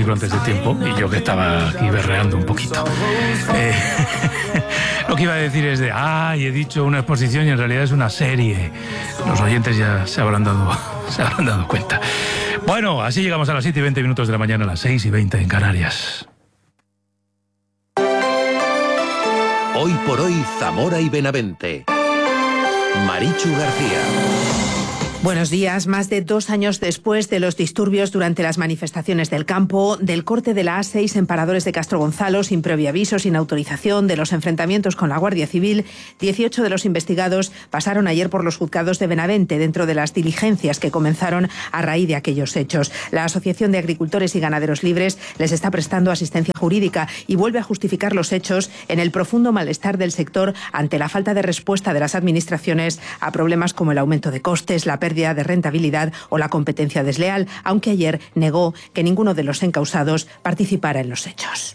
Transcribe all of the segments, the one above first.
diagnóstico antes de tiempo, y yo que estaba aquí berreando un poquito. Lo que iba a decir es he dicho una exposición y en realidad es una serie. Los oyentes ya se habrán dado cuenta. Bueno, así llegamos a las 7:20 de la mañana, a las 6:20 en Canarias. Hoy por hoy, Zamora y Benavente. Marichu García. Buenos días. Más de 2 años después de los disturbios durante las manifestaciones del campo, del corte de la A6 en paradores de Castro Gonzalo sin previo aviso, sin autorización, de los enfrentamientos con la Guardia Civil, 18 de los investigados pasaron ayer por los juzgados de Benavente dentro de las diligencias que comenzaron a raíz de aquellos hechos. La Asociación de Agricultores y Ganaderos Libres les está prestando asistencia jurídica y vuelve a justificar los hechos en el profundo malestar del sector ante la falta de respuesta de las administraciones a problemas como el aumento de costes, la pérdida de rentabilidad o la competencia desleal, aunque ayer negó que ninguno de los encausados participara en los hechos.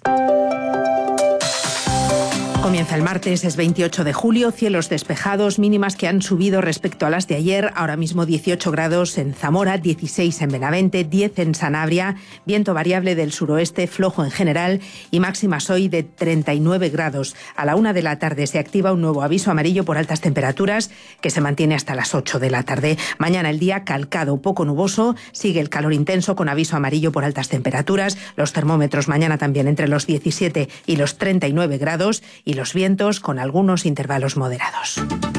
Comienza el martes, es 28 de julio, cielos despejados, mínimas que han subido respecto a las de ayer, ahora mismo 18 grados en Zamora, 16 en Benavente, 10 en Sanabria, viento variable del suroeste, flojo en general y máximas hoy de 39 grados. A la 1 de la tarde se activa un nuevo aviso amarillo por altas temperaturas que se mantiene hasta las 8 de la tarde. Mañana el día calcado, poco nuboso, sigue el calor intenso con aviso amarillo por altas temperaturas, los termómetros mañana también entre los 17 y los 39 grados y los vientos con algunos intervalos moderados.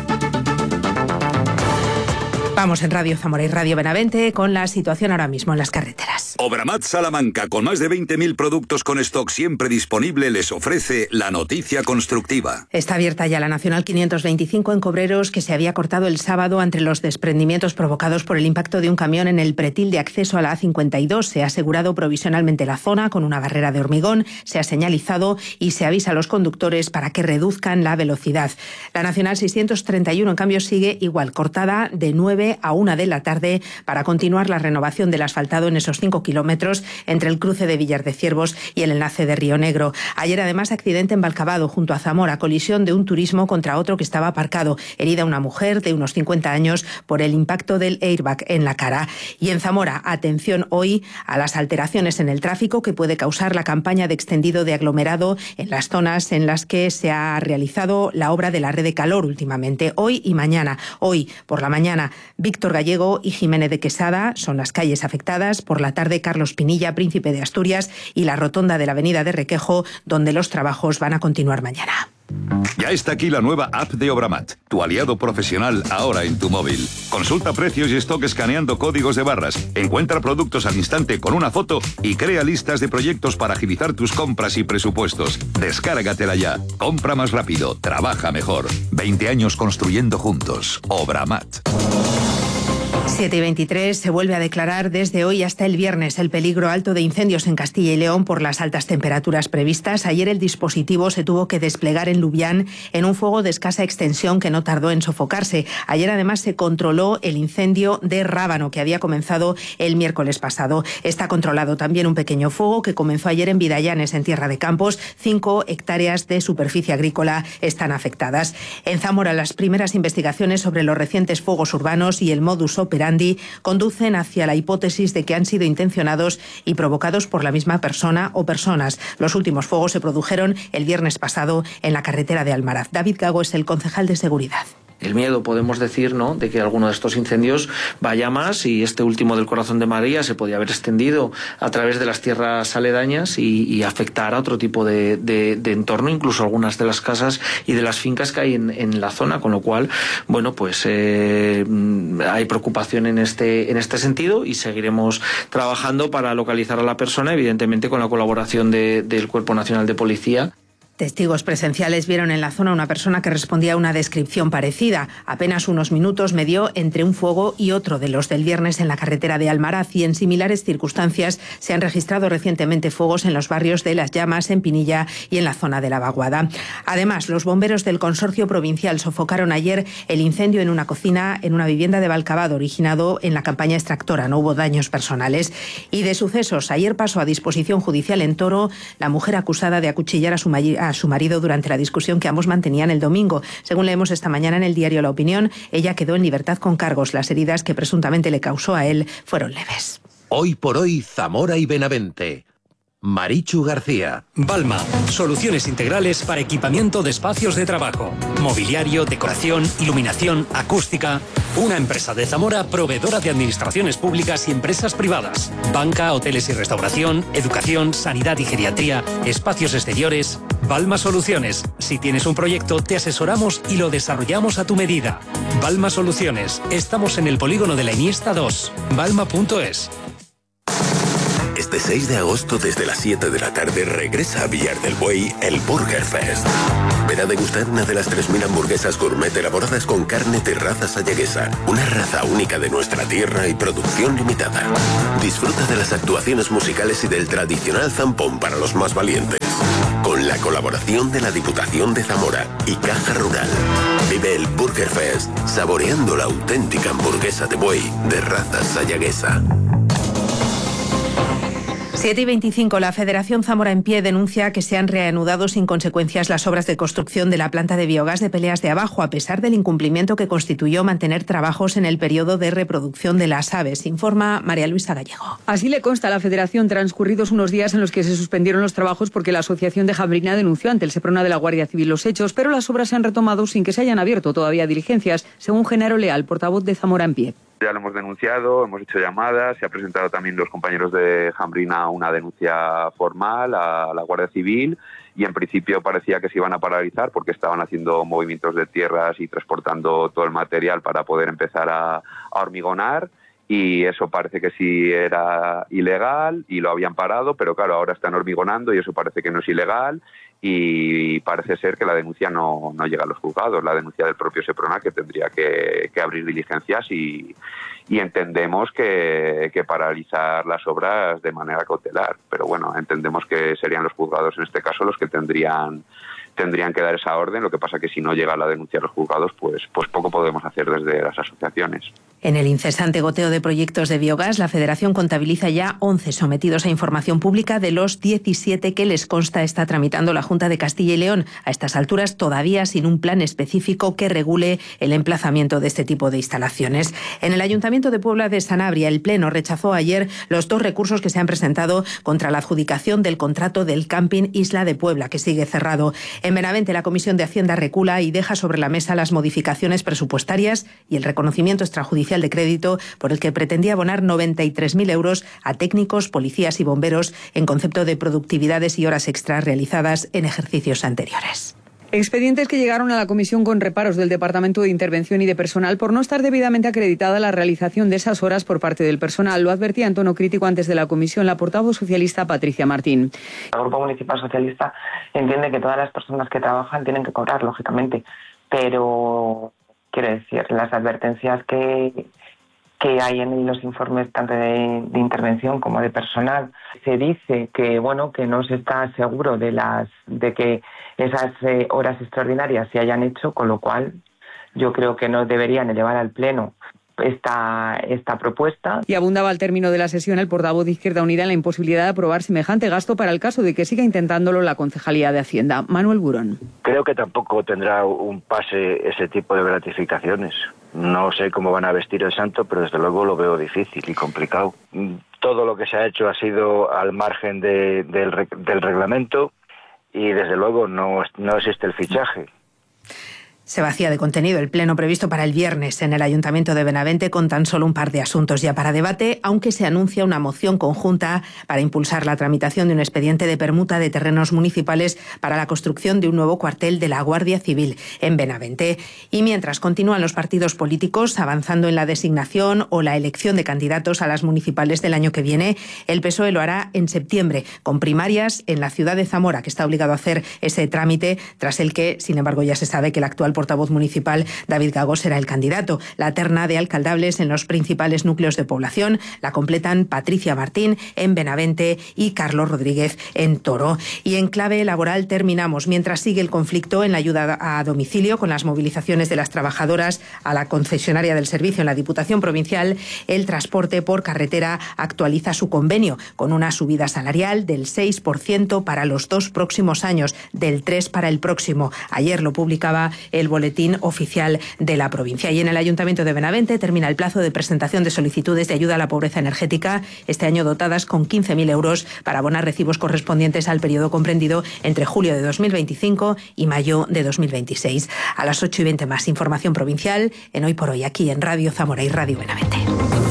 Vamos en Radio Zamora y Radio Benavente con la situación ahora mismo en las carreteras. Obramat Salamanca, con más de 20.000 productos con stock siempre disponible, les ofrece la noticia constructiva. Está abierta ya la Nacional 525 en Cobreros, que se había cortado el sábado ante los desprendimientos provocados por el impacto de un camión en el pretil de acceso a la A52. Se ha asegurado provisionalmente la zona con una barrera de hormigón, se ha señalizado y se avisa a los conductores para que reduzcan la velocidad. La Nacional 631, en cambio, sigue igual, cortada de 9 a 1 de la tarde para continuar la renovación del asfaltado en esos 5 kilómetros entre el cruce de Villar de Ciervos y el enlace de Río Negro. Ayer, además, accidente en Valcabado, junto a Zamora, colisión de un turismo contra otro que estaba aparcado. Herida una mujer de unos 50 años por el impacto del airbag en la cara. Y en Zamora, atención hoy a las alteraciones en el tráfico que puede causar la campaña de extendido de aglomerado en las zonas en las que se ha realizado la obra de la red de calor últimamente, hoy y mañana. Hoy, por la mañana, Víctor Gallego y Jiménez de Quesada son las calles afectadas. Por la tarde, Carlos Pinilla, Príncipe de Asturias y la rotonda de la avenida de Requejo, donde los trabajos van a continuar mañana. Ya está aquí la nueva app de Obramat, tu aliado profesional ahora en tu móvil. Consulta precios y stock escaneando códigos de barras, encuentra productos al instante con una foto y crea listas de proyectos para agilizar tus compras y presupuestos. Descárgatela ya. Compra más rápido, trabaja mejor. 20 años construyendo juntos. Obramat. 7:23 se vuelve a declarar desde hoy hasta el viernes el peligro alto de incendios en Castilla y León por las altas temperaturas previstas. Ayer el dispositivo se tuvo que desplegar en Lubián en un fuego de escasa extensión que no tardó en sofocarse. Ayer además se controló el incendio de Rábano que había comenzado el miércoles pasado. Está controlado también un pequeño fuego que comenzó ayer en Vidallanes, en Tierra de Campos. 5 hectáreas de superficie agrícola están afectadas. En Zamora, las primeras investigaciones sobre los recientes fuegos urbanos y el modus operandi conducen hacia la hipótesis de que han sido intencionados y provocados por la misma persona o personas. Los últimos fuegos se produjeron el viernes pasado en la carretera de Almaraz. David Gago es el concejal de Seguridad. El miedo, podemos decir, ¿no?, de que alguno de estos incendios vaya más, y este último del Corazón de María se podía haber extendido a través de las tierras aledañas y afectar a otro tipo de entorno, incluso algunas de las casas y de las fincas que hay en la zona, con lo cual, bueno, pues hay preocupación en este sentido y seguiremos trabajando para localizar a la persona, evidentemente con la colaboración del Cuerpo Nacional de Policía. Testigos presenciales vieron en la zona una persona que respondía a una descripción parecida. Apenas unos minutos medió entre un fuego y otro de los del viernes en la carretera de Almaraz, y en similares circunstancias se han registrado recientemente fuegos en los barrios de Las Llamas, en Pinilla y en la zona de La Vaguada. Además, los bomberos del Consorcio Provincial sofocaron ayer el incendio en una cocina en una vivienda de Valcabado originado en la campaña extractora. No hubo daños personales. Y de sucesos, ayer pasó a disposición judicial en Toro la mujer acusada de acuchillar a su marido durante la discusión que ambos mantenían el domingo. Según leemos esta mañana en el diario La Opinión, ella quedó en libertad con cargos. Las heridas que presuntamente le causó a él fueron leves. Hoy por hoy, Zamora y Benavente. Marichu García. Balma, soluciones integrales para equipamiento de espacios de trabajo, mobiliario, decoración, iluminación, acústica. Una empresa de Zamora proveedora de administraciones públicas y empresas privadas. Banca, hoteles y restauración, educación, sanidad y geriatría, espacios exteriores. Balma Soluciones. Si tienes un proyecto, te asesoramos y lo desarrollamos a tu medida. Balma Soluciones. Estamos en el polígono de la Iniesta 2. Balma.es. Este 6 de agosto, desde las 7 de la tarde, regresa a Villar del Buey el Burger Fest. Ven a degustar una de las 3.000 hamburguesas gourmet elaboradas con carne de raza sayaguesa, una raza única de nuestra tierra y producción limitada. Disfruta de las actuaciones musicales y del tradicional zampón para los más valientes. Con la colaboración de la Diputación de Zamora y Caja Rural. Vive el Burger Fest, saboreando la auténtica hamburguesa de buey de raza sayaguesa. 7:25, la Federación Zamora en Pie denuncia que se han reanudado sin consecuencias las obras de construcción de la planta de biogás de Peleas de Abajo, a pesar del incumplimiento que constituyó mantener trabajos en el periodo de reproducción de las aves, informa María Luisa Gallego. Así le consta a la Federación, transcurridos unos días en los que se suspendieron los trabajos porque la Asociación de Jambrina denunció ante el Seprona de la Guardia Civil los hechos, pero las obras se han retomado sin que se hayan abierto todavía diligencias, según Genaro Leal, portavoz de Zamora en Pie. Ya lo hemos denunciado, hemos hecho llamadas, se ha presentado también los compañeros de Jambrina una denuncia formal a la Guardia Civil y en principio parecía que se iban a paralizar porque estaban haciendo movimientos de tierras y transportando todo el material para poder empezar a hormigonar. Y eso parece que sí era ilegal y lo habían parado, pero claro, ahora están hormigonando y eso parece que no es ilegal y parece ser que la denuncia no llega a los juzgados, la denuncia del propio Seprona, que tendría que abrir diligencias y entendemos que paralizar las obras de manera cautelar, pero bueno, entendemos que serían los juzgados en este caso los que tendrían que dar esa orden. Lo que pasa que si no llega la denuncia a los juzgados, pues poco podemos hacer desde las asociaciones. En el incesante goteo de proyectos de biogás, la Federación contabiliza ya 11 sometidos a información pública de los 17 que les consta está tramitando la Junta de Castilla y León, a estas alturas todavía sin un plan específico que regule el emplazamiento de este tipo de instalaciones. En el Ayuntamiento de Puebla de Sanabria, el Pleno rechazó ayer los 2 recursos que se han presentado contra la adjudicación del contrato del camping Isla de Puebla, que sigue cerrado. En Benavente, la Comisión de Hacienda recula y deja sobre la mesa las modificaciones presupuestarias y el reconocimiento extrajudicial de crédito por el que pretendía abonar 93.000 euros a técnicos, policías y bomberos en concepto de productividades y horas extras realizadas en ejercicios anteriores. Expedientes que llegaron a la comisión con reparos del Departamento de Intervención y de Personal por no estar debidamente acreditada la realización de esas horas por parte del personal. Lo advertía en tono crítico antes de la comisión la portavoz socialista Patricia Martín. El Grupo Municipal Socialista entiende que todas las personas que trabajan tienen que cobrar, lógicamente, pero quiero decir, las advertencias que hay en los informes tanto de intervención como de personal, se dice que que no se está seguro de que esas horas extraordinarias se hayan hecho, con lo cual yo creo que no deberían elevar al Pleno esta propuesta. Y abundaba al término de la sesión el portavoz de Izquierda Unida en la imposibilidad de aprobar semejante gasto para el caso de que siga intentándolo la Concejalía de Hacienda. Manuel Burón. Creo que tampoco tendrá un pase ese tipo de gratificaciones. No sé cómo van a vestir el santo, pero desde luego lo veo difícil y complicado. Todo lo que se ha hecho ha sido al margen del reglamento y desde luego no existe el fichaje. Se vacía de contenido el pleno previsto para el viernes en el Ayuntamiento de Benavente con tan solo un par de asuntos ya para debate, aunque se anuncia una moción conjunta para impulsar la tramitación de un expediente de permuta de terrenos municipales para la construcción de un nuevo cuartel de la Guardia Civil en Benavente. Y mientras continúan los partidos políticos avanzando en la designación o la elección de candidatos a las municipales del año que viene, el PSOE lo hará en septiembre, con primarias en la ciudad de Zamora, que está obligado a hacer ese trámite, tras el que, sin embargo, ya se sabe que el actual portavoz municipal, David Gago, será el candidato. La terna de alcaldables en los principales núcleos de población la completan Patricia Martín en Benavente y Carlos Rodríguez en Toro. Y en clave laboral terminamos. Mientras sigue el conflicto en la ayuda a domicilio con las movilizaciones de las trabajadoras a la concesionaria del servicio en la Diputación Provincial, el transporte por carretera actualiza su convenio con una subida salarial del 6% para los 2 próximos años, del 3% para el próximo. Ayer lo publicaba el el Boletín Oficial de la provincia. Y en el Ayuntamiento de Benavente termina el plazo de presentación de solicitudes de ayuda a la pobreza energética, este año dotadas con 15.000 euros para abonar recibos correspondientes al periodo comprendido entre julio de 2025 y mayo de 2026. A las 8:20 más información provincial en Hoy por Hoy, aquí en Radio Zamora y Radio Benavente.